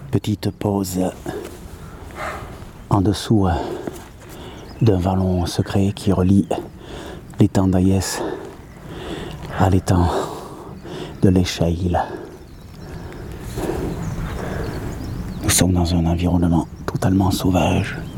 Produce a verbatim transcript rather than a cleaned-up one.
Petite pause en dessous d'un vallon secret qui relie l'étang d'Ayès à l'étang de l'Échaïle. Nous sommes dans un environnement totalement sauvage.